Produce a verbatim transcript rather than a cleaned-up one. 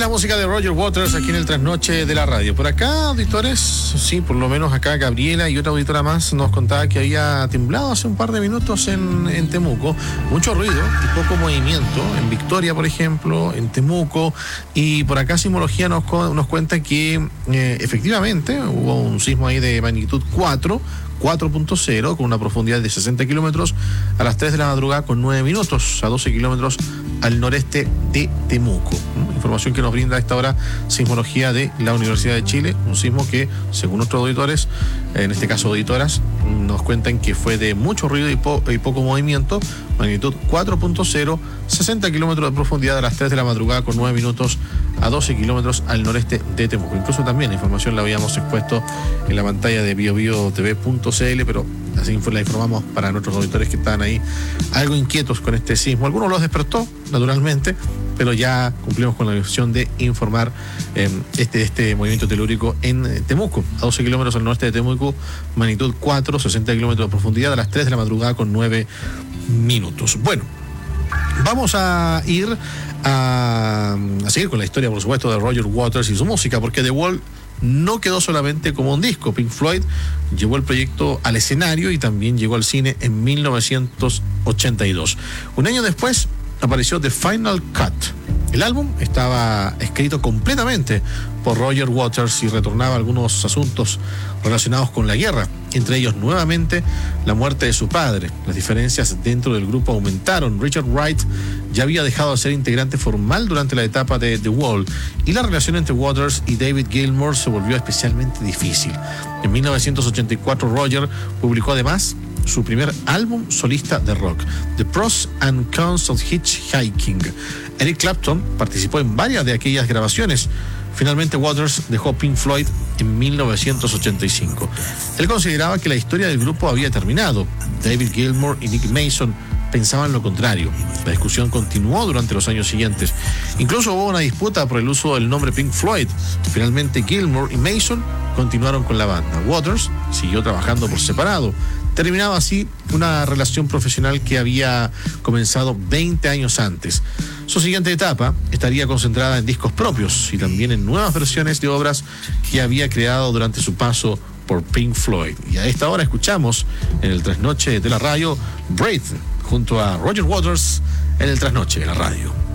la música de Roger Waters aquí en el Trasnoche de la Radio. Por acá, auditores, sí, por lo menos acá Gabriela y otra auditora más nos contaba que había temblado hace un par de minutos en, en Temuco. Mucho ruido y poco movimiento. En Victoria, por ejemplo, en Temuco. Y por acá Sismología nos, nos cuenta que eh, efectivamente hubo un sismo ahí de magnitud cuatro. cuatro punto cero con una profundidad de sesenta kilómetros a las tres de la madrugada con nueve minutos a doce kilómetros al noreste de Temuco. Información que nos brinda a esta hora Sismología de la Universidad de Chile, un sismo que, según nuestros auditores, en este caso auditoras, nos cuentan que fue de mucho ruido y, po- y poco movimiento, magnitud cuatro punto cero, sesenta kilómetros de profundidad a las tres de la madrugada con nueve minutos a doce kilómetros al noreste de Temuco. Incluso también la información la habíamos expuesto en la pantalla de biobiotv punto c l, pero así la informamos para nuestros auditores que estaban ahí algo inquietos con este sismo. Algunos los despertó, naturalmente, pero ya cumplimos con la misión de informar eh, este, este movimiento telúrico en Temuco, a doce kilómetros al noreste de Temuco, magnitud cuatro, sesenta kilómetros de profundidad a las tres de la madrugada con nueve minutos. Bueno, vamos a ir a, a seguir con la historia, por supuesto, de Roger Waters y su música, porque The Wall no quedó solamente como un disco. Pink Floyd llevó el proyecto al escenario y también llegó al cine en mil novecientos ochenta y dos. Un año después apareció The Final Cut. El álbum estaba escrito completamente por Roger Waters y retornaba algunos asuntos relacionados con la guerra, entre ellos nuevamente la muerte de su padre. Las diferencias dentro del grupo aumentaron. Richard Wright ya había dejado de ser integrante formal durante la etapa de The Wall y la relación entre Waters y David Gilmour se volvió especialmente difícil. En mil novecientos ochenta y cuatro Roger publicó además su primer álbum solista de rock, The Pros and Cons of Hitchhiking. Eric Clapton participó en varias de aquellas grabaciones. Finalmente Waters dejó Pink Floyd en mil novecientos ochenta y cinco. Él consideraba que la historia del grupo había terminado. David Gilmour y Nick Mason pensaban lo contrario. La discusión continuó durante los años siguientes. Incluso hubo una disputa por el uso del nombre Pink Floyd. Finalmente Gilmour y Mason continuaron con la banda. Waters siguió trabajando por separado. Terminaba así una relación profesional que había comenzado veinte años antes. Su siguiente etapa estaría concentrada en discos propios y también en nuevas versiones de obras que había creado durante su paso por Pink Floyd. Y a esta hora escuchamos en el Trasnoche de la Radio Breathe junto a Roger Waters en el Trasnoche de la Radio.